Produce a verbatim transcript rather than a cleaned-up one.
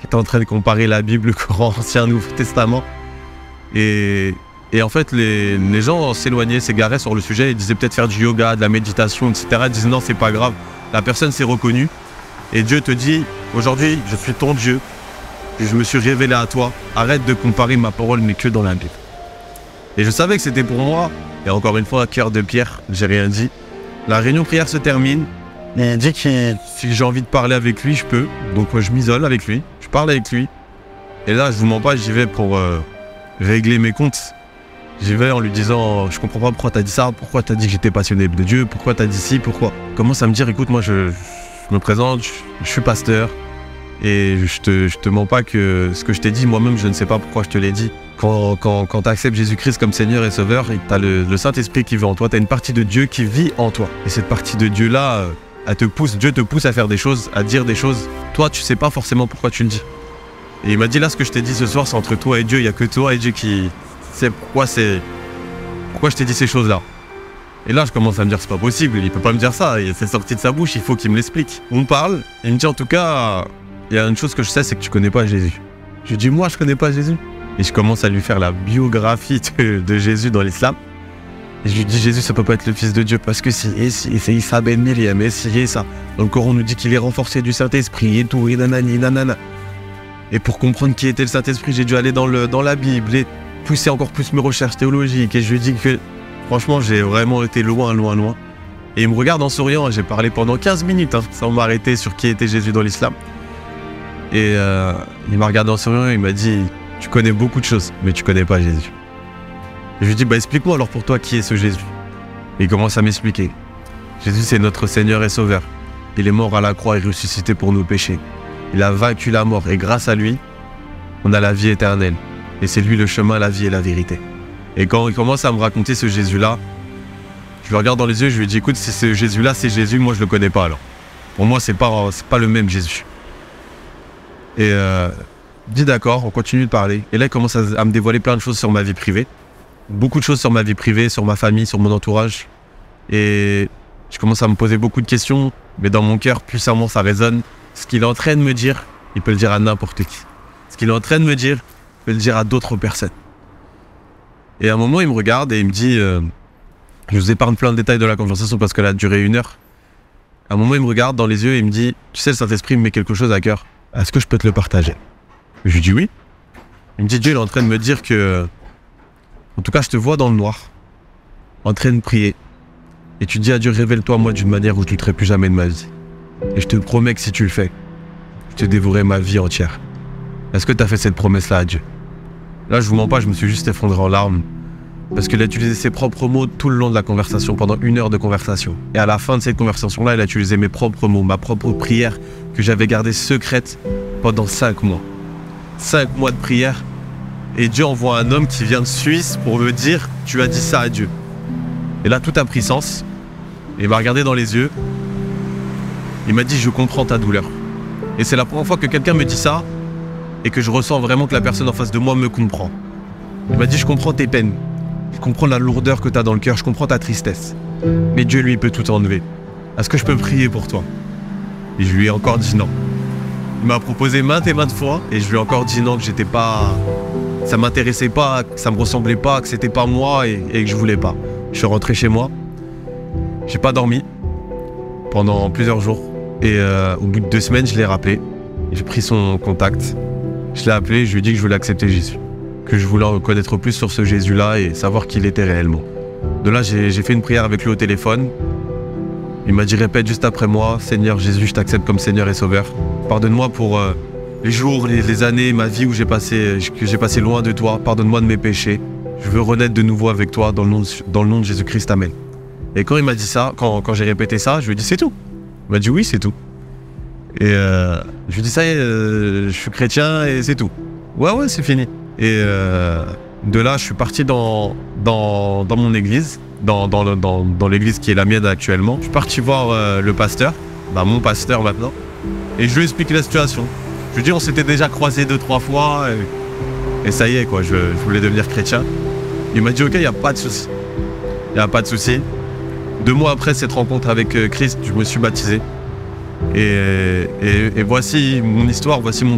était en train de comparer la Bible, le Coran, Ancien, Nouveau Testament. Et, et en fait, les, les gens s'éloignaient, s'égaraient sur le sujet. Ils disaient peut-être faire du yoga, de la méditation, et cetera. Ils disaient non, c'est pas grave. La personne s'est reconnue. Et Dieu te dit, aujourd'hui, je suis ton Dieu. Et je me suis révélé à toi. Arrête de comparer ma parole, mais que dans la Bible. Et je savais que c'était pour moi. Et encore une fois, cœur de pierre, j'ai rien dit. La réunion prière se termine. Et il dit que si j'ai envie de parler avec lui, je peux. Donc moi, je m'isole avec lui. Je parle avec lui. Et là, je vous mens pas, j'y vais pour euh, régler mes comptes. J'y vais en lui disant, je comprends pas pourquoi t'as dit ça, pourquoi t'as dit que j'étais passionné de Dieu, pourquoi t'as dit ci, pourquoi. Commence à me dire, écoute, moi, je, je me présente, je, je suis pasteur. Et je te, je te mens pas que ce que je t'ai dit, moi-même, je ne sais pas pourquoi je te l'ai dit. Quand, quand, quand tu acceptes Jésus-Christ comme Seigneur et Sauveur, tu as le, le Saint-Esprit qui vit en toi, tu as une partie de Dieu qui vit en toi. Et cette partie de Dieu-là, elle te pousse, Dieu te pousse à faire des choses, à dire des choses. Toi, tu sais pas forcément pourquoi tu le dis. Et il m'a dit, là, ce que je t'ai dit ce soir, c'est entre toi et Dieu. Il n'y a que toi et Dieu qui sait pourquoi, c'est... pourquoi je t'ai dit ces choses-là. Et là, je commence à me dire, c'est pas possible, il peut pas me dire ça. C'est sorti de sa bouche, il faut qu'il me l'explique. On me parle, et il me dit, en tout cas, il y a une chose que je sais, c'est que tu connais pas Jésus. Je lui dis, moi, je connais pas Jésus. Et je commence à lui faire la biographie de, de Jésus dans l'islam. Et je lui dis, Jésus, ça peut pas être le Fils de Dieu, parce que c'est Issa ben Myriam, et c'est ça. Dans le Coran, on nous dit qu'il est renforcé du Saint-Esprit, et tout, et nanani, nanana. Et pour comprendre qui était le Saint-Esprit, j'ai dû aller dans, le, dans la Bible, et pousser encore plus mes recherches théologiques. Et je lui dis que, franchement, j'ai vraiment été loin, loin, loin. Et il me regarde en souriant, j'ai parlé pendant quinze minutes, hein, sans m'arrêter sur qui était Jésus dans l'islam. Et euh, il m'a regardé en souriant et il m'a dit, tu connais beaucoup de choses, mais tu connais pas Jésus. Et je lui dis, bah explique-moi alors pour toi qui est ce Jésus. Et il commence à m'expliquer. Jésus, c'est notre Seigneur et Sauveur. Il est mort à la croix et ressuscité pour nos péchés. Il a vaincu la mort et grâce à lui, on a la vie éternelle. Et c'est lui le chemin, la vie et la vérité. Et quand il commence à me raconter ce Jésus-là, je le regarde dans les yeux et je lui dis, écoute, si ce Jésus-là, c'est Jésus, moi je le connais pas alors. Pour moi, c'est pas, c'est pas le même Jésus. Et euh, dit d'accord, on continue de parler. Et là, il commence à, à me dévoiler plein de choses sur ma vie privée. Beaucoup de choses sur ma vie privée, sur ma famille, sur mon entourage. Et je commence à me poser beaucoup de questions. Mais dans mon cœur, puissamment, ça résonne. Ce qu'il est en train de me dire, il peut le dire à n'importe qui. Ce qu'il est en train de me dire, il peut le dire à d'autres personnes. Et à un moment, il me regarde et il me dit... Euh, je vous épargne plein de détails de la conversation parce qu'elle a duré une heure. À un moment, il me regarde dans les yeux et il me dit, tu sais, le Saint-Esprit me met quelque chose à cœur. Est-ce que je peux te le partager? Je lui dis oui. Il me dit, Dieu il est en train de me dire que, en tout cas, je te vois dans le noir, en train de prier. Et tu dis à Dieu, révèle-toi moi d'une manière où je ne douterai plus jamais de ma vie. Et je te promets que si tu le fais, je te dévorerai ma vie entière. Est-ce que tu as fait cette promesse-là à Dieu? Là, je vous mens pas, je me suis juste effondré en larmes. Parce qu'il a utilisé ses propres mots tout le long de la conversation, pendant une heure de conversation. Et à la fin de cette conversation-là, il a utilisé mes propres mots, ma propre prière que j'avais gardée secrète pendant cinq mois. Cinq mois de prière. Et Dieu envoie un homme qui vient de Suisse pour me dire « Tu as dit ça à Dieu ». Et là, tout a pris sens. Et il m'a regardé dans les yeux. Il m'a dit « Je comprends ta douleur ». Et c'est la première fois que quelqu'un me dit ça et que je ressens vraiment que la personne en face de moi me comprend. Il m'a dit « Je comprends tes peines. Je comprends la lourdeur que tu as dans le cœur, je comprends ta tristesse. Mais Dieu, lui, peut tout enlever. Est-ce que je peux prier pour toi ?» Et je lui ai encore dit non. Il m'a proposé maintes et maintes fois, et je lui ai encore dit non, que j'étais pas... ça m'intéressait pas, que ça me ressemblait pas, que c'était pas moi et, et que je voulais pas. Je suis rentré chez moi. J'ai pas dormi pendant plusieurs jours. Et euh, au bout de deux semaines, je l'ai rappelé. J'ai pris son contact. Je l'ai appelé, je lui ai dit que je voulais accepter Jésus. Que je voulais en connaître plus sur ce Jésus-là et savoir qui il était réellement. De là, j'ai fait une prière avec lui au téléphone. Il m'a dit, répète juste après moi, Seigneur Jésus, je t'accepte comme Seigneur et Sauveur. Pardonne-moi pour euh, les jours, les, les années, ma vie où j'ai passé, que j'ai passé loin de toi. Pardonne-moi de mes péchés. Je veux renaître de nouveau avec toi dans le nom de, dans le nom de Jésus-Christ. Amen. Et quand il m'a dit ça, quand, quand j'ai répété ça, je lui ai dit, c'est tout. Il m'a dit, oui, c'est tout. Et euh, je lui ai dit, ça y est, euh, je suis chrétien et c'est tout. Ouais, ouais, c'est fini. Et euh, de là, je suis parti dans, dans, dans mon église, dans, dans, dans, dans l'église qui est la mienne actuellement. Je suis parti voir euh, le pasteur, bah, mon pasteur maintenant, et je lui ai expliqué la situation. Je lui ai dit, on s'était déjà croisés deux, trois fois, et, et ça y est, quoi, je, je voulais devenir chrétien. Il m'a dit, ok, il n'y a pas de souci. Il n'y a pas de souci. Deux mois après cette rencontre avec Christ, je me suis baptisé. Et, et, et voici mon histoire, voici mon